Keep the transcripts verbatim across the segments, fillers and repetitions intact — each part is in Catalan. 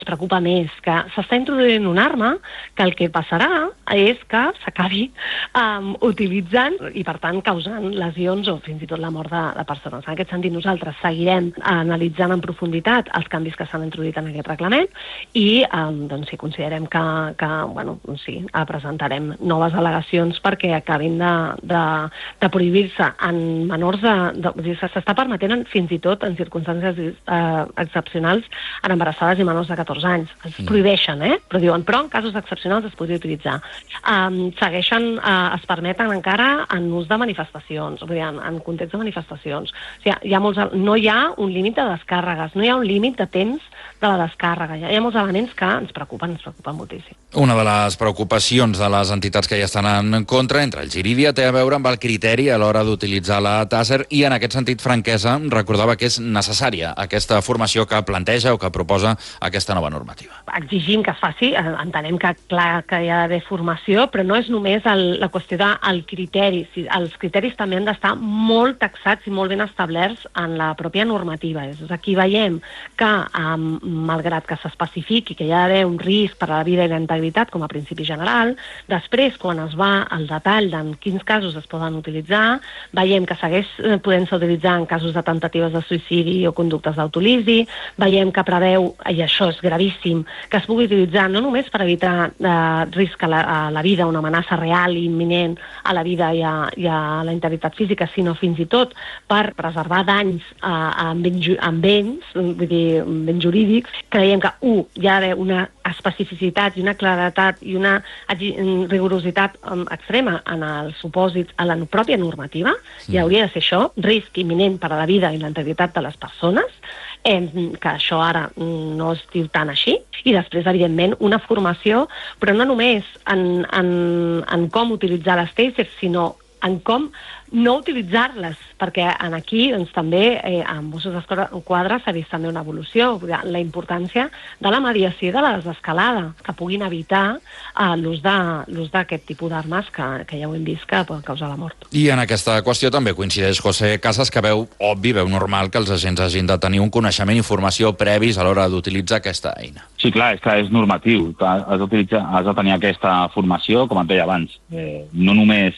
preocupa més, que s'està introduint una arma que el que passarà és que s'acabi um, utilitzant i, per tant, causant lesions o fins i tot la mort de, de persones. En aquest sentit, nosaltres seguirem analitzant en profunditat els canvis que s'han introduït en aquest reglament i, um, doncs, si considerem que, que bueno, sí, presentarem noves al·legacions perquè acabin de, de, de prohibir-se en menors de... de, de s'està permetent fins i tot en circumstàncies eh, excepcionals en embarassades i menors de catorze anys. Es prohibeixen, eh? Però diuen, però en casos excepcionals es podria utilitzar. Um, segueixen, uh, es permeten encara en ús de manifestacions, vull dir, en, en context de manifestacions. O sigui, hi ha molts, no hi ha un límit de descàrregues, no hi ha un límit de temps de la descàrrega. Hi ha, hi ha molts elements que ens preocupen, ens preocupen moltíssim. Una de les preocupacions de les entitats que ja estan en contra, entre el Giridia, té a veure amb el criteri a l'hora d'utilitzar la tàser i, en aquest sentit, Franquesa recordava que és necessària aquesta formació que planteja o que proposa aquesta nova normativa. Exigim que es faci, entenem que clar que hi ha d'haver formació, però no és només el, la qüestió del criteri. Els criteris també han d'estar molt taxats i molt ben establerts en la pròpia normativa. És aquí veiem que, um, malgrat que s'especifiqui que hi ha d'haver un risc per a la vida i la integritat com a principi general, després, quan es va al detall d'en quins casos es poden utilitzar, veiem que segueix podent-se utilitzar en casos de temptatives de suïcidi o conductes d'autolisi, veiem que preveu, i això és gravíssim, que es pugui utilitzar no només per evitar eh, risc a la, a la vida, una amenaça real i imminent a la vida i a, i a la integritat física, sinó fins i tot per preservar danys eh, amb, béns, amb béns, vull dir, béns jurídics. Creiem que, un, hi ha d'haver una especificitat i una claretat i una rigorositat um, extrema en els supòsits a la pròpia normativa, sí. I hauria de ser això, risc imminent per a la vida i la integritat de les persones, eh, que això ara no es diu tant així, i després, evidentment, una formació, però no només en, en, en com utilitzar les tàsers, sinó en com no utilitzar-les, perquè en aquí doncs, també eh, en Mossos d'Esquadra s'ha vist també una evolució, la importància de la mediació i de la desescalada, que puguin evitar eh, l'ús d'aquest tipus d'armes que, que ja ho hem vist que poden causar la mort. I en aquesta qüestió també coincideix José Casas, que veu obvi, veu normal que els agents hagin de tenir un coneixement i informació previs a l'hora d'utilitzar aquesta eina. Sí, clar, és que és normatiu. Has de tenir aquesta formació, com et deia abans, eh, no només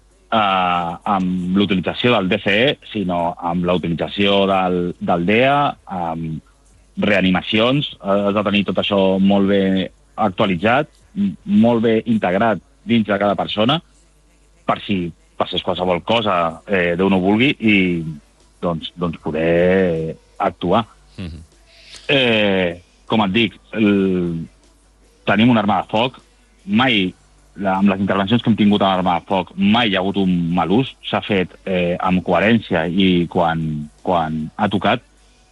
Uh, amb l'utilització del D C E, sinó amb la utilització del, del D E A, amb reanimacions, has de tenir tot això molt bé actualitzat, molt bé integrat dins de cada persona, per si passés qualsevol cosa eh, Déu no vulgui, i doncs, doncs poder actuar. Mm-hmm. eh, com et dic, el, tenim una arma de foc, mai... La, amb les intervencions que hem tingut amb l'arma de foc mai hi ha hagut un mal ús, s'ha fet eh, amb coherència i quan, quan ha tocat,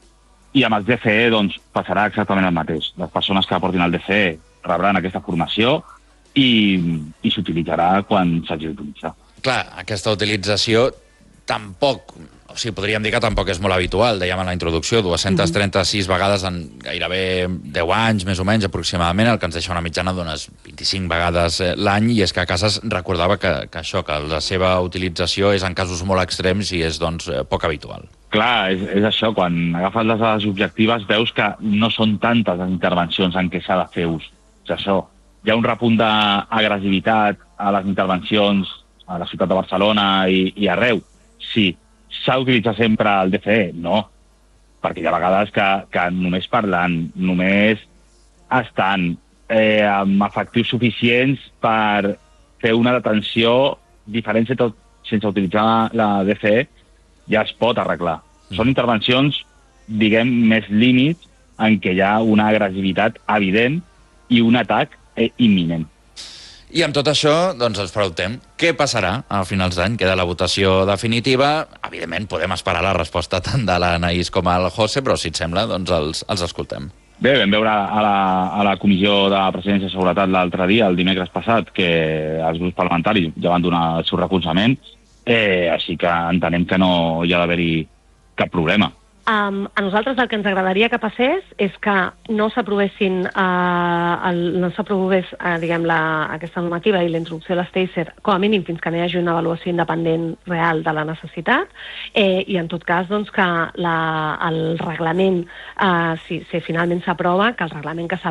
i amb el D C E doncs, passarà exactament el mateix. Les persones que aportin el D C E rebran aquesta formació i, i s'utilitzarà quan s'hagi d'utilitzar. Clar, aquesta utilització tampoc... O sigui, podríem dir que tampoc és molt habitual, dèiem en la introducció, dues-centes trenta-sis vegades en gairebé deu anys, més o menys, aproximadament, el que ens deixa una mitjana d'unes vint-i-cinc vegades l'any, i és que Casas recordava que, que això, que la seva utilització és en casos molt extrems i és, doncs, poc habitual. Clar, és, és això, quan agafes les dades objectives veus que no són tantes les intervencions en què s'ha de fer ús. És això, hi ha un repunt d'agressivitat a les intervencions a la ciutat de Barcelona i, i arreu. Sí. S'ha d'utilitzar sempre el D C E? No, perquè hi ha vegades que, que només parlant, només estan eh, amb efectius suficients per fer una detenció diferent tot, sense utilitzar la D C E, ja es pot arreglar. Mm. Són intervencions, diguem, més límits en què hi ha una agressivitat evident i un atac eh, imminent. I amb tot això, doncs ens preguntem, què passarà a finals d'any? Queda la votació definitiva. Evidentment, podem esperar la resposta tant de l'Anaïs com al José, però si et sembla, doncs els, els escoltem. Bé, vam veure a la, a la Comissió de Presidència i Seguretat l'altre dia, el dimecres passat, que els grups parlamentaris ja van donar el seu recolzament, eh, així que entenem que no hi ha d'haver-hi cap problema. Um, a nosaltres el que ens agradaria que passés és que no s'aprovessin uh, el, no s'aprovés uh, diguem, la, aquesta normativa i la introducció de l'Stacer com a mínim fins que no hi hagi una avaluació independent real de la necessitat eh, i en tot cas doncs, que la, el reglament uh, si, si finalment s'aprova, que el reglament que s'aprova